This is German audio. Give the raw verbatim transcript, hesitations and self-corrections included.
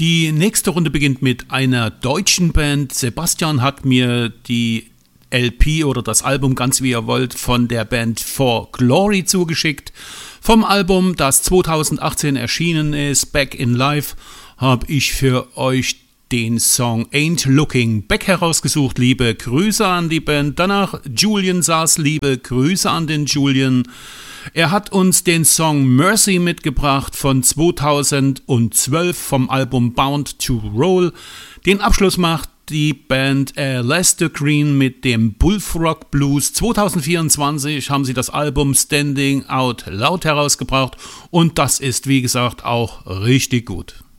Die nächste Runde beginnt mit einer deutschen Band. Sebastian hat mir die L P oder das Album, ganz wie ihr wollt, von der Band For Glory zugeschickt. Vom Album, das zweitausendachtzehn erschienen ist, Back in Life, habe ich für euch den Song Ain't Looking Back herausgesucht. Liebe Grüße an die Band. Danach Julian Sass, liebe Grüße an den Julian. Er hat uns den Song Mercy mitgebracht von zweitausendzwölf vom Album Bound to Roll. Den Abschluss macht die Band Lester Green mit dem Bullfrog Blues. zweitausendvierundzwanzig haben sie das Album Standing Out Loud herausgebracht und das ist, wie gesagt, auch richtig gut.